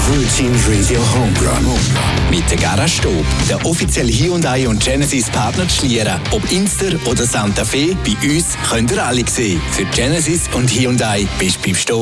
Virgin Radio Home Run. Mit der Garage-Stube, der offizielle Hyundai und Genesis Partner zu schlieren. Ob Inster oder Santa Fe, bei uns könnt ihr alle sehen. Für Genesis und Hyundai bist du beim Stop